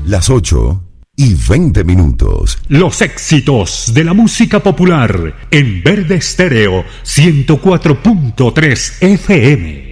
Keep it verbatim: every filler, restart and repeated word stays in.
Las ocho y veinte minutos. Los éxitos de la música popular en Verde Estéreo ciento cuatro punto tres F M.